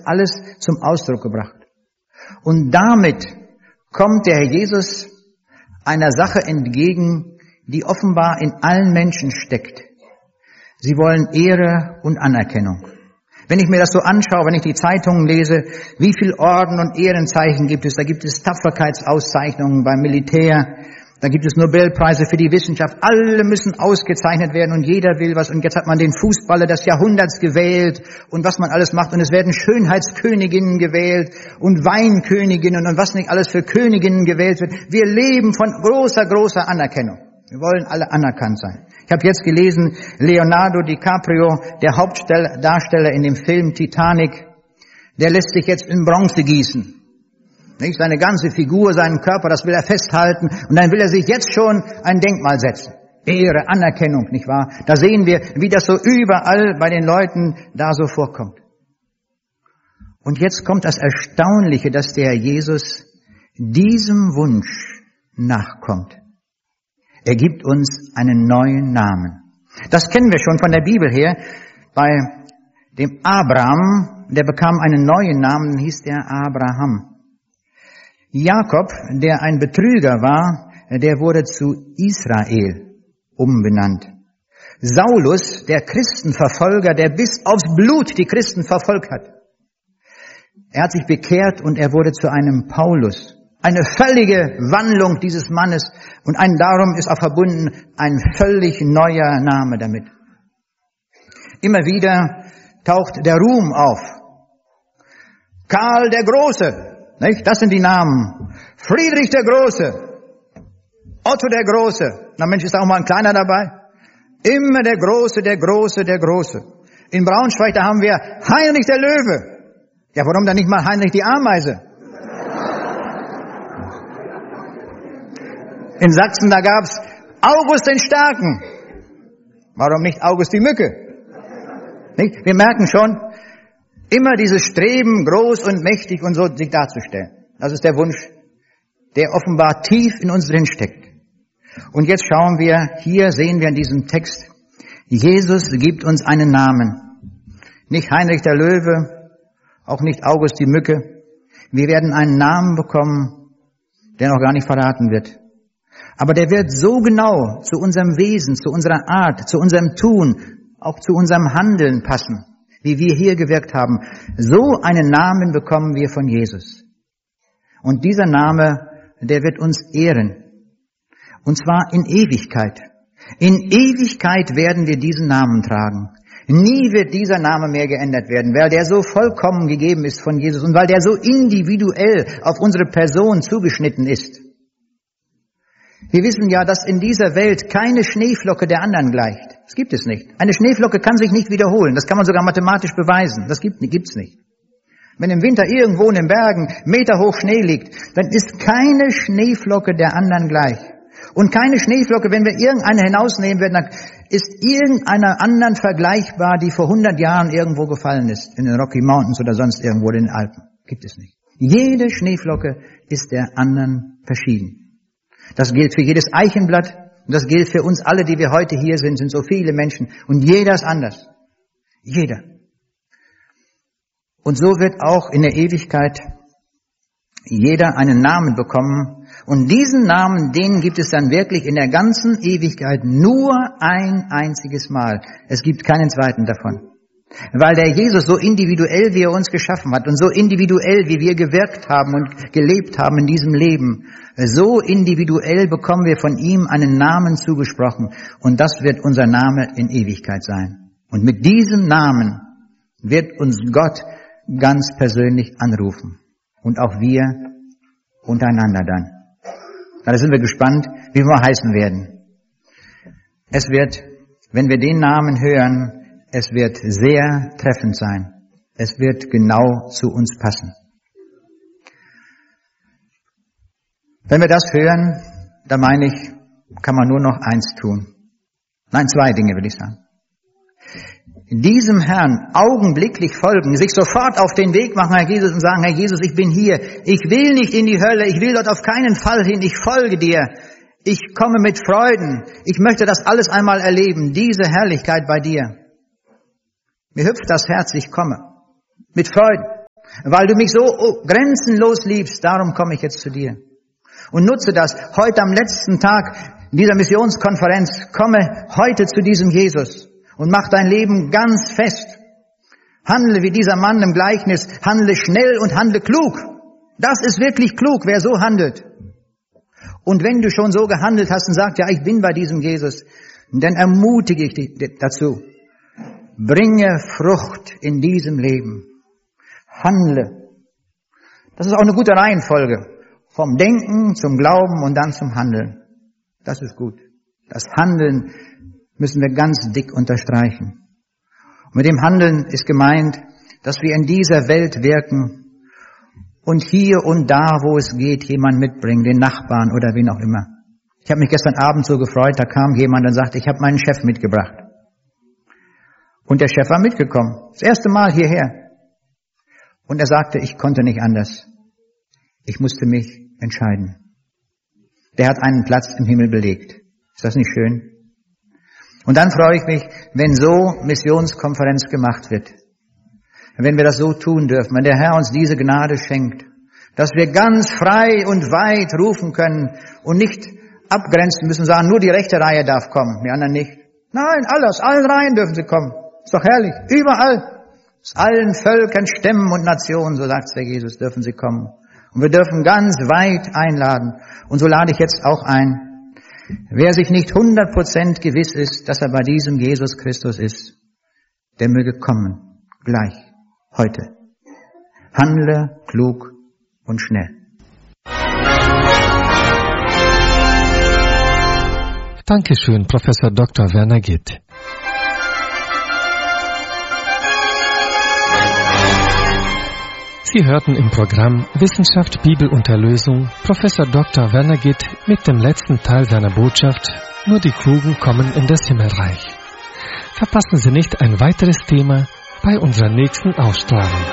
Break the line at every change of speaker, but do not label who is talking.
alles zum Ausdruck gebracht. Und damit kommt der Herr Jesus einer Sache entgegen, die offenbar in allen Menschen steckt. Sie wollen Ehre und Anerkennung. Wenn ich mir das so anschaue, wenn ich die Zeitungen lese, wie viel Orden und Ehrenzeichen gibt es? Da gibt es Tapferkeitsauszeichnungen beim Militär, da gibt es Nobelpreise für die Wissenschaft. Alle müssen ausgezeichnet werden und jeder will was. Und jetzt hat man den Fußballer des Jahrhunderts gewählt und was man alles macht. Und es werden Schönheitsköniginnen gewählt und Weinköniginnen und was nicht alles für Königinnen gewählt wird. Wir leben von großer Anerkennung. Wir wollen alle anerkannt sein. Ich habe jetzt gelesen, Leonardo DiCaprio, der Hauptdarsteller in dem Film Titanic, der lässt sich jetzt in Bronze gießen. Nicht? Seine ganze Figur, seinen Körper, das will er festhalten und dann will er sich jetzt schon ein Denkmal setzen. Ehre, Anerkennung, nicht wahr? Da sehen wir, wie das so überall bei den Leuten da so vorkommt. Und jetzt kommt das Erstaunliche, dass der Jesus diesem Wunsch nachkommt. Er gibt uns einen neuen Namen. Das kennen wir schon von der Bibel her. Bei dem Abraham, der bekam einen neuen Namen, hieß der Abraham. Jakob, der ein Betrüger war, der wurde zu Israel umbenannt. Saulus, der Christenverfolger, der bis aufs Blut die Christen verfolgt hat. Er hat sich bekehrt und er wurde zu einem Paulus. Eine völlige Wandlung dieses Mannes und darum ist auch verbunden ein völlig neuer Name damit. Immer wieder taucht der Ruhm auf. Karl der Große, nicht? Das sind die Namen. Friedrich der Große, Otto der Große. Na Mensch, ist da auch mal ein kleiner dabei? Immer der Große, der Große, der Große. In Braunschweig, da haben wir Heinrich der Löwe. Ja, warum dann nicht mal Heinrich die Ameise? In Sachsen, da gab's August den Starken. Warum nicht August die Mücke? Nicht? Wir merken schon, immer dieses Streben, groß und mächtig und so sich darzustellen. Das ist der Wunsch, der offenbar tief in uns drin steckt. Und jetzt schauen wir, hier sehen wir in diesem Text, Jesus gibt uns einen Namen. Nicht Heinrich der Löwe, auch nicht August die Mücke. Wir werden einen Namen bekommen, der noch gar nicht verraten wird. Aber der wird so genau zu unserem Wesen, zu unserer Art, zu unserem Tun, auch zu unserem Handeln passen, wie wir hier gewirkt haben. So einen Namen bekommen wir von Jesus. Und dieser Name, der wird uns ehren. Und zwar in Ewigkeit. In Ewigkeit werden wir diesen Namen tragen. Nie wird dieser Name mehr geändert werden, weil der so vollkommen gegeben ist von Jesus und weil der so individuell auf unsere Person zugeschnitten ist. Wir wissen ja, dass in dieser Welt keine Schneeflocke der anderen gleicht. Das gibt es nicht. Eine Schneeflocke kann sich nicht wiederholen. Das kann man sogar mathematisch beweisen. Das gibt's nicht. Wenn im Winter irgendwo in den Bergen meterhoch Schnee liegt, dann ist keine Schneeflocke der anderen gleich. Und keine Schneeflocke, wenn wir irgendeine hinausnehmen werden, dann ist irgendeiner anderen vergleichbar, die vor 100 Jahren irgendwo gefallen ist. In den Rocky Mountains oder sonst irgendwo in den Alpen. Gibt es nicht. Jede Schneeflocke ist der anderen verschieden. Das gilt für jedes Eichenblatt und das gilt für uns alle, die wir heute hier sind so viele Menschen und jeder ist anders. Jeder. Und so wird auch in der Ewigkeit jeder einen Namen bekommen und diesen Namen, den gibt es dann wirklich in der ganzen Ewigkeit nur ein einziges Mal. Es gibt keinen zweiten davon. Weil der Jesus so individuell, wie er uns geschaffen hat und so individuell, wie wir gewirkt haben und gelebt haben in diesem Leben, so individuell bekommen wir von ihm einen Namen zugesprochen und das wird unser Name in Ewigkeit sein. Und mit diesem Namen wird uns Gott ganz persönlich anrufen und auch wir untereinander dann. Da sind wir gespannt, wie wir heißen werden. Es wird, wenn wir den Namen hören, es wird sehr treffend sein. Es wird genau zu uns passen. Wenn wir das hören, dann meine ich, kann man nur noch eins tun. Nein, zwei Dinge will ich sagen. Diesem Herrn augenblicklich folgen, sich sofort auf den Weg machen, Herr Jesus, und sagen, Herr Jesus, ich bin hier. Ich will nicht in die Hölle, ich will dort auf keinen Fall hin, ich folge dir. Ich komme mit Freuden. Ich möchte das alles einmal erleben, diese Herrlichkeit bei dir. Mir hüpft das Herz, ich komme. Mit Freuden. Weil du mich so grenzenlos liebst, darum komme ich jetzt zu dir. Und nutze das heute am letzten Tag dieser Missionskonferenz. Komme heute zu diesem Jesus und mach dein Leben ganz fest. Handle wie dieser Mann im Gleichnis. Handle schnell und handle klug. Das ist wirklich klug, wer so handelt. Und wenn du schon so gehandelt hast und sagst, ja, ich bin bei diesem Jesus, dann ermutige ich dich dazu. Bringe Frucht in diesem Leben. Handle. Das ist auch eine gute Reihenfolge. Vom Denken zum Glauben und dann zum Handeln. Das ist gut. Das Handeln müssen wir ganz dick unterstreichen. Und mit dem Handeln ist gemeint, dass wir in dieser Welt wirken und hier und da, wo es geht, jemanden mitbringen, den Nachbarn oder wen auch immer. Ich habe mich gestern Abend so gefreut, da kam jemand und sagte, ich habe meinen Chef mitgebracht. Und der Chef war mitgekommen, das erste Mal hierher. Und er sagte, ich konnte nicht anders. Ich musste mich entscheiden. Der hat einen Platz im Himmel belegt. Ist das nicht schön? Und dann freue ich mich, wenn so Missionskonferenz gemacht wird. Wenn wir das so tun dürfen, wenn der Herr uns diese Gnade schenkt, dass wir ganz frei und weit rufen können und nicht abgrenzen müssen, sagen, nur die rechte Reihe darf kommen, die anderen nicht. Nein, aus allen Reihen dürfen sie kommen. Ist doch herrlich. Überall. Aus allen Völkern, Stämmen und Nationen, so sagt der Jesus, dürfen sie kommen. Und wir dürfen ganz weit einladen. Und so lade ich jetzt auch ein. Wer sich nicht 100% gewiss ist, dass er bei diesem Jesus Christus ist, der möge kommen. Gleich. Heute. Handle klug und schnell.
Dankeschön, Professor Dr. Werner Gitt. Sie hörten im Programm Wissenschaft, Bibel und Erlösung Professor Dr. Werner Gitt mit dem letzten Teil seiner Botschaft Nur die Klugen kommen in das Himmelreich. Verpassen Sie nicht ein weiteres Thema bei unserer nächsten Ausstrahlung.